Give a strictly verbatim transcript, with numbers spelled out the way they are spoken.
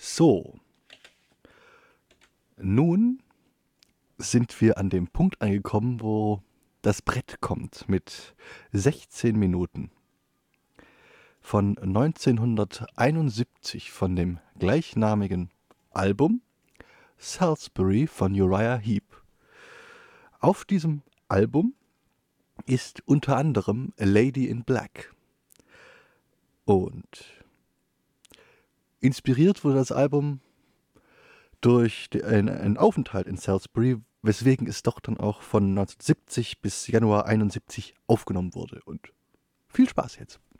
So, nun sind wir an dem Punkt angekommen, wo das Brett kommt mit sechzehn Minuten. Von neunzehnhunderteinundsiebzig von dem gleichnamigen Album Salisbury von Uriah Heep. Auf diesem Album ist unter anderem A Lady in Black. Und inspiriert wurde das Album durch einen Aufenthalt in Salisbury, weswegen es doch dann auch von neunzehnhundertsiebzig bis Januar einundsiebzig aufgenommen wurde. Und viel Spaß jetzt.